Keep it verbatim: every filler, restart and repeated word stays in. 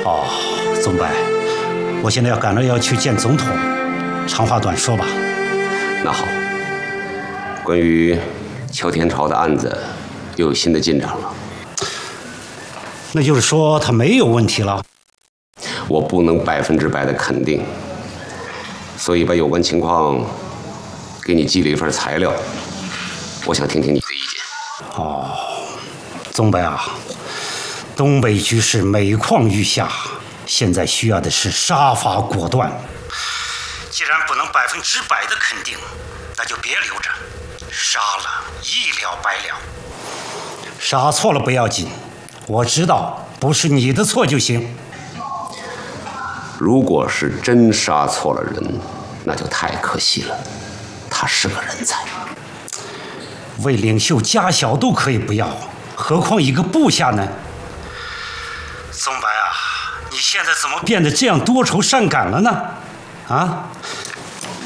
哦，宗白，我现在要赶着要去见总统，长话短说吧。 那好，关于邱天朝的案子又有新的进展了。 那就是说他没有问题了？ 我不能百分之百的肯定，所以把有关情况给你寄了一份材料，我想听听你的意见。 哦，宗白啊，东北局势每况愈下，现在需要的是杀伐果断。既然不能百分之百的肯定，那就别留着，杀了一了百了。杀错了不要紧，我知道不是你的错就行。 如果是真杀错了人，那就太可惜了。他是个人才， 为领袖家小都可以不要，何况一个部下呢？宗白啊，你现在怎么变得这样多愁善感了呢？啊，